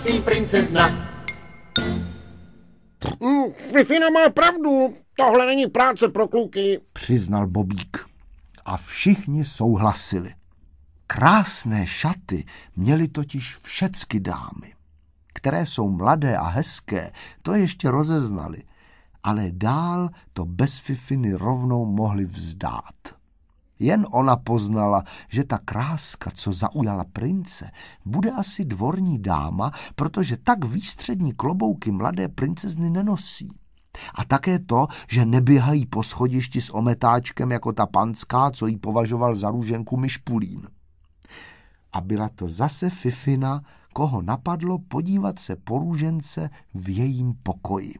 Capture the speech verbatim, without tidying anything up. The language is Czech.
Jsi princezna. Mm, Fifina má pravdu, tohle není práce pro kluky, přiznal Bobík. A všichni souhlasili. Krásné šaty měly totiž všecky dámy. Které jsou mladé a hezké, to ještě rozeznali, ale dál to bez Fifiny rovnou mohli vzdát. Jen ona poznala, že ta kráska, co zaujala prince, bude asi dvorní dáma, protože tak výstřední klobouky mladé princezny nenosí. A také to, že neběhají po schodišti s ometáčkem jako ta panská, co jí považoval za růženku Myšpulín. A byla to zase Fifina, koho napadlo podívat se po růžence v jejím pokoji.